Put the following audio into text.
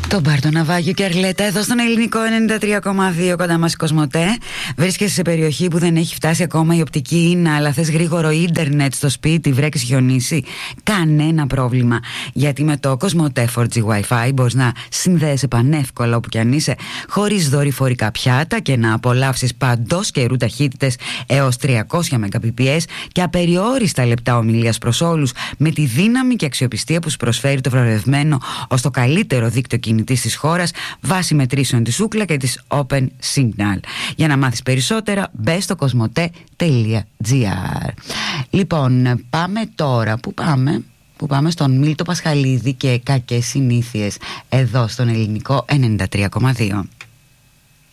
Το μπαρ, το ναυάγιο και Αρλέτα εδώ στον ελληνικό 93,2 κοντά μας Κοσμοτέ. Βρίσκεσαι σε περιοχή που δεν έχει φτάσει ακόμα η οπτική ίνα, αλλά θες γρήγορο ίντερνετ στο σπίτι, βρέξει χιονίσει. Κανένα πρόβλημα, γιατί με το Κοσμοτέ 4G Wi-Fi μπορείς να συνδέεσαι πανεύκολα όπου κι αν είσαι, χωρίς δορυφορικά πιάτα και να απολαύσεις παντός καιρού ταχύτητες έως 300 Mbps και απεριόριστα λεπτά ομιλίας προς όλους, με τη δύναμη και αξιοπιστία που σου προσφέρει το βραβευμένο ως το καλύτερο δίκτυο κινητής της χώρας βάσει μετρήσεων της Ookla και της Open Signal. Για να μάθεις περισσότερα μπες στο κοσμοτέ.gr. Λοιπόν, πάμε τώρα. Πού πάμε στον Μίλτο Πασχαλίδη και κακές συνήθειες εδώ στον ελληνικό 93,2.